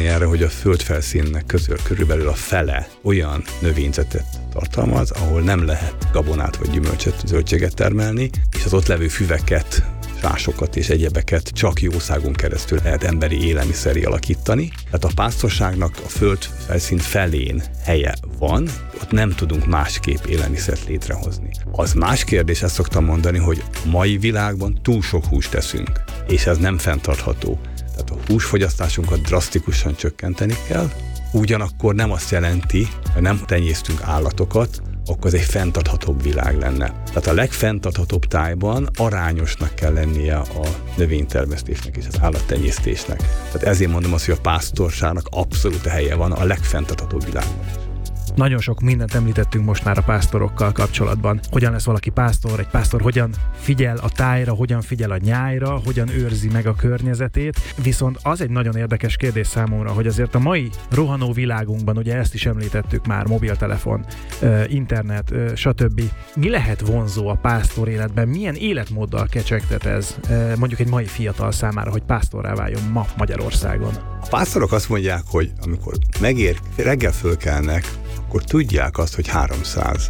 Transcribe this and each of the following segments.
figyelni erre, hogy a földfelszínnek körülbelül a fele olyan növényzetet tartalmaz, ahol nem lehet gabonát vagy gyümölcsöt, zöldséget termelni, és az ott levő füveket, rásokat és egyebeket csak jószágon keresztül lehet emberi élelmiszerré alakítani. Tehát a pásztorságnak a földfelszín felén helye van, ott nem tudunk másképp élelmiszert létrehozni. Az más kérdés, ezt szoktam mondani, hogy a mai világban túl sok húst teszünk, és ez nem fenntartható. Tehát a húsfogyasztásunkat drasztikusan csökkenteni kell, ugyanakkor nem azt jelenti, hogy nem tenyésztünk állatokat, akkor ez egy fenntarthatóbb világ lenne. Tehát a legfenntarthatóbb tájban arányosnak kell lennie a növénytermesztésnek és az állattenyésztésnek. Tehát ezért mondom azt, hogy a pásztorságnak abszolút helye van a legfenntarthatóbb világban. Nagyon sok mindent említettünk most már a pásztorokkal kapcsolatban. Hogyan lesz valaki pásztor, egy pásztor hogyan figyel a tájra, hogyan figyel a nyájra, hogyan őrzi meg a környezetét. Viszont az egy nagyon érdekes kérdés számomra, hogy azért a mai rohanó világunkban, ugye ezt is említettük már, mobiltelefon, internet, stb. Mi lehet vonzó a pásztor életben? Milyen életmóddal kecsegtet ez mondjuk egy mai fiatal számára, hogy pásztorrá váljon ma Magyarországon? A pásztorok azt mondják, hogy amikor reggel fölkelnek, akkor tudják azt, hogy 300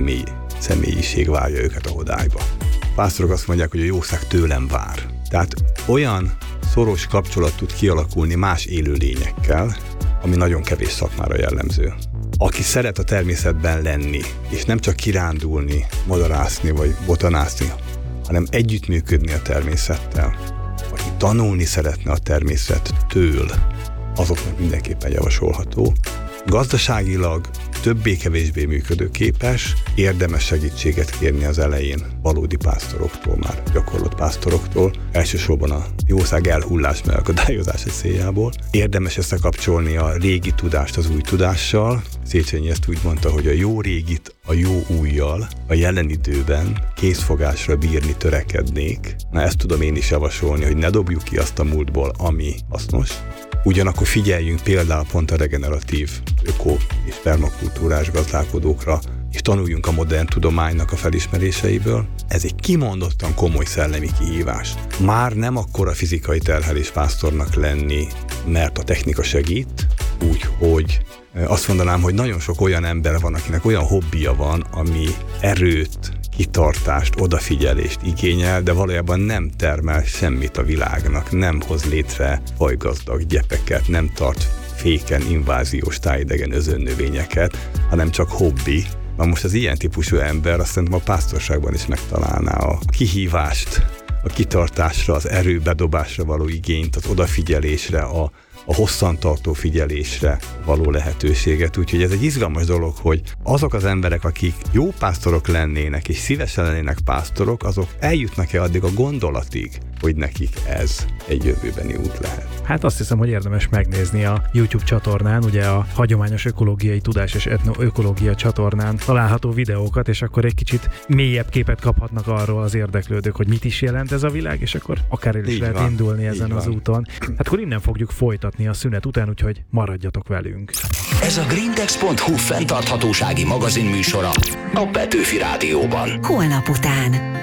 személyiség várja őket a hodályba. A pásztorok azt mondják, hogy a jószág tőlem vár. Tehát olyan szoros kapcsolat tud kialakulni más élőlényekkel, ami nagyon kevés szakmára jellemző. Aki szeret a természetben lenni, és nem csak kirándulni, madarászni vagy botanászni, hanem együttműködni a természettel, aki tanulni szeretne a természettől, azoknak mindenképpen javasolható. Gazdaságilag többé-kevésbé működőképes, érdemes segítséget kérni az elején valódi pásztoroktól, már gyakorlott pásztoroktól, elsősorban a jószág elhullás megakadályozása céljából. Érdemes összekapcsolni a régi tudást az új tudással. Széchenyi ezt úgy mondta, hogy a jó régit a jó újjal a jelen időben készfogásra bírni törekednék. Na, ezt tudom én is javasolni, hogy ne dobjuk ki azt a múltból, ami hasznos. Ugyanakkor figyeljünk például pont a regeneratív, öko- és permakultúrás gazdálkodókra, és tanuljunk a modern tudománynak a felismeréseiből. Ez egy kimondottan komoly szellemi kihívás. Már nem akkora fizikai terhelés pásztornak lenni, mert a technika segít, úgyhogy azt mondanám, hogy nagyon sok olyan ember van, akinek olyan hobbija van, ami erőt, kitartást, odafigyelést igényel, de valójában nem termel semmit a világnak, nem hoz létre fajgazdag gyepeket, nem tart féken inváziós tájidegen özönnövényeket, hanem csak hobbi. Na most az ilyen típusú ember azt szerintem a pásztorságban is megtalálná a kihívást, a kitartásra, az erőbedobásra való igényt, az odafigyelésre, a hosszantartó figyelésre való lehetőséget. Úgyhogy ez egy izgalmas dolog, hogy azok az emberek, akik jó pásztorok lennének, és szívesen lennének pásztorok, azok eljutnak-e addig a gondolatig, hogy nekik ez egy jövőbeni út lehet. Hát azt hiszem, hogy érdemes megnézni a YouTube csatornán, ugye a Hagyományos Ökológiai Tudás és Etnoökológia csatornán található videókat, és akkor egy kicsit mélyebb képet kaphatnak arról az érdeklődők, hogy mit is jelent ez a világ, és akkor akár el is lehet indulni ezen az úton. Hát akkor innen fogjuk folytatni a szünet után, úgyhogy maradjatok velünk. Ez a greentext.hu fenntarthatósági magazin műsora a Petőfi Rádióban. Holnap után.